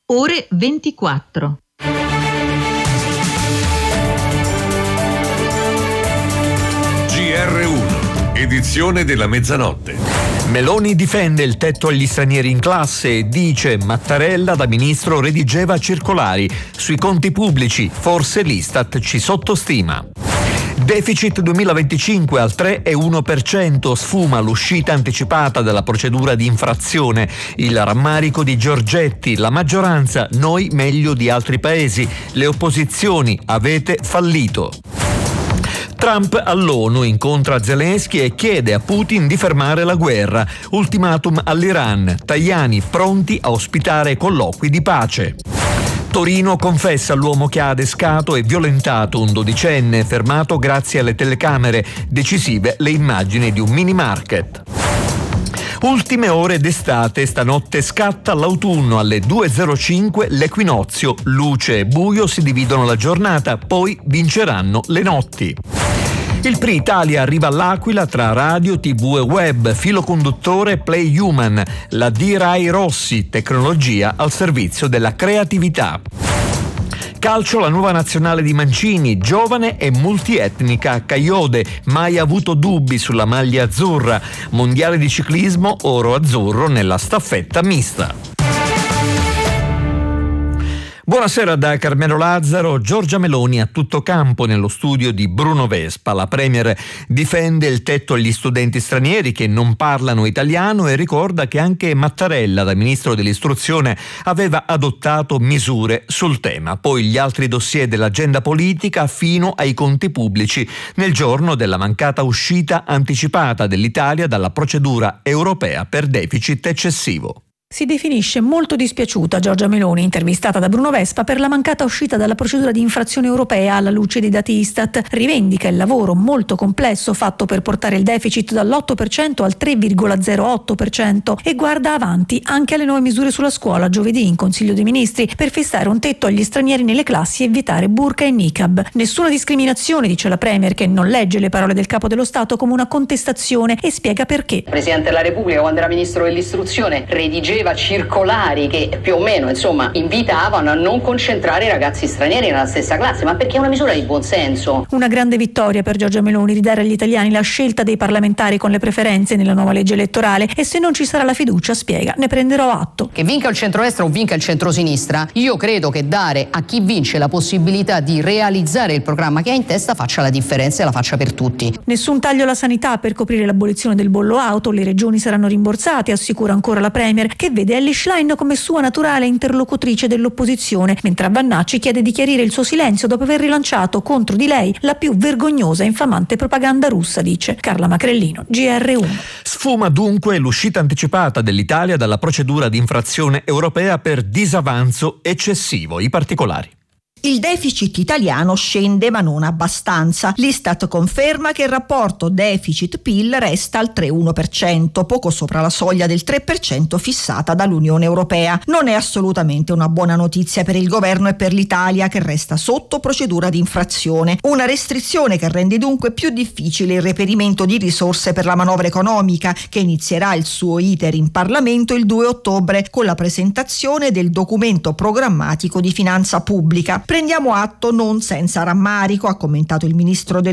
ore 24. GR1, edizione della mezzanotte. Meloni difende il tetto agli stranieri in classe e dice Mattarella da ministro redigeva circolari. Sui conti pubblici, forse l'Istat ci sottostima. Deficit 2025 al 3,1%, sfuma l'uscita anticipata della procedura di infrazione. Il rammarico di Giorgetti, la maggioranza, noi meglio di altri paesi. Le opposizioni, avete fallito. Trump all'ONU incontra Zelensky e chiede a Putin di fermare la guerra. Ultimatum all'Iran, Tajani pronti a ospitare colloqui di pace. Torino confessa l'uomo che ha adescato e violentato un dodicenne, fermato grazie alle telecamere, decisive le immagini di un mini market. Ultime ore d'estate, stanotte scatta l'autunno alle 2:05 l'equinozio, luce e buio si dividono la giornata, poi vinceranno le notti. Il Prix Italia arriva all'Aquila tra radio, TV e web, filo conduttore Play Human, la D-Rai Rossi, tecnologia al servizio della creatività. Calcio, la nuova nazionale di Mancini, giovane e multietnica, Caiode, mai avuto dubbi sulla maglia azzurra. Mondiale di ciclismo, oro-azzurro nella staffetta mista. Buonasera da Carmelo Lazzaro. Giorgia Meloni a tutto campo nello studio di Bruno Vespa. La Premier difende il tetto agli studenti stranieri che non parlano italiano e ricorda che anche Mattarella, da ministro dell'istruzione, aveva adottato misure sul tema. Poi gli altri dossier dell'agenda politica fino ai conti pubblici nel giorno della mancata uscita anticipata dell'Italia dalla procedura europea per deficit eccessivo. Si definisce molto dispiaciuta Giorgia Meloni, intervistata da Bruno Vespa, per la mancata uscita dalla procedura di infrazione europea alla luce dei dati Istat. Rivendica il lavoro molto complesso fatto per portare il deficit dall'8% al 3,08% e guarda avanti anche alle nuove misure sulla scuola giovedì in Consiglio dei Ministri per fissare un tetto agli stranieri nelle classi e vietare burqa e niqab. Nessuna discriminazione, dice la Premier, che non legge le parole del Capo dello Stato come una contestazione e spiega perché. Il Presidente della Repubblica, quando era Ministro dell'Istruzione, redigeva circolari che più o meno invitavano a non concentrare i ragazzi stranieri nella stessa classe, ma perché è una misura di buonsenso. Una grande vittoria per Giorgia Meloni ridare agli italiani la scelta dei parlamentari con le preferenze nella nuova legge elettorale e se non ci sarà la fiducia, spiega, ne prenderò atto. Che vinca il centrodestra o vinca il centrosinistra, io credo che dare a chi vince la possibilità di realizzare il programma che ha in testa faccia la differenza e la faccia per tutti. Nessun taglio alla sanità per coprire l'abolizione del bollo auto, le regioni saranno rimborsate, assicura ancora la Premier, che vede Elly Schlein come sua naturale interlocutrice dell'opposizione, mentre a Vannacci chiede di chiarire il suo silenzio dopo aver rilanciato contro di lei la più vergognosa e infamante propaganda russa, dice Carla Macrellino, GR1. Sfuma dunque l'uscita anticipata dell'Italia dalla procedura di infrazione europea per disavanzo eccessivo. I particolari. Il deficit italiano scende ma non abbastanza. L'Istat conferma che il rapporto deficit-PIL resta al 3,1%, poco sopra la soglia del 3% fissata dall'Unione Europea. Non è assolutamente una buona notizia per il governo e per l'Italia, che resta sotto procedura di infrazione. Una restrizione che rende dunque più difficile il reperimento di risorse per la manovra economica, che inizierà il suo iter in Parlamento il 2 ottobre con la presentazione del documento programmatico di finanza pubblica. Prendiamo atto non senza rammarico, ha commentato il ministro